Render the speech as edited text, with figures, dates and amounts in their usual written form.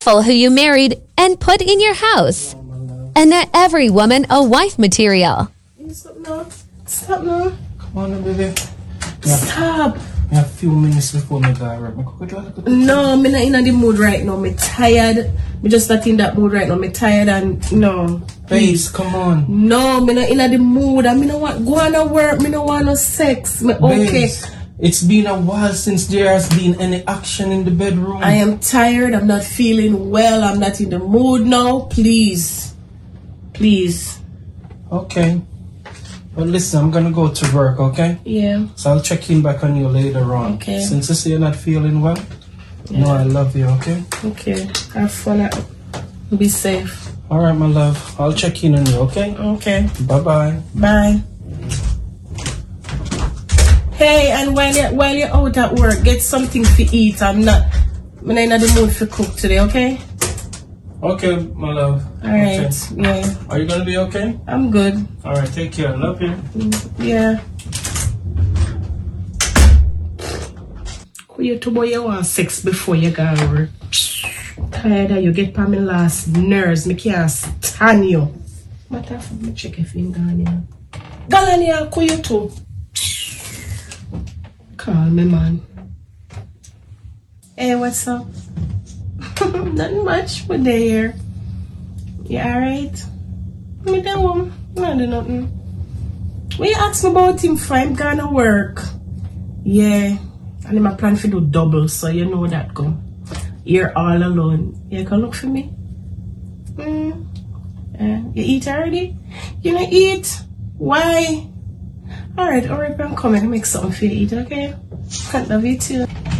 careful who you married and put in your house. And not every woman a wife material. Stop now. Stop now. Come on, baby. Stop. I have a few minutes before my guy. No, I'm not in the mood right now. I'm tired. I'm just not in that mood right now. I'm tired and no. Babes, come on. No, I'm not in the mood. I don't want go on to work. I don't want no sex. Okay. Babes, it's been a while since there has been any action in the bedroom. I am tired. I'm not feeling well. I'm not in the mood now. Please. Please. Okay. Well, listen, I'm gonna go to work, okay? Yeah. So I'll check in back on you later on. Okay. Since you say you're not feeling well, Yeah. no, I love you, okay? Okay. Have fun. Be safe. All right, my love. I'll check in on you, okay? Okay. Bye-bye. Bye. Hey, and while you're out at work, get something to eat. I'm not in the mood for cook today, okay? Okay, my love. Alright, Okay. yeah. Are you gonna be okay? I'm good. All right, take care. Love you. Yeah. You two boy, you want sex before you go to work. Tired of you get pa my last nerves. Me can't stand you. Matter of fact, me check if you gone here. Galania, who you two? Call me, man. Hey, what's up? Nothing much, but they here. You alright? Me the home. I do nothing. When you ask me about him for, I'm gonna work. Yeah. And I'm plan to do double, so you know that go. You're all alone. You can look for me. You eat already? You don't eat? Why? Alright, I'm coming to make something for you eat, okay? I love you too.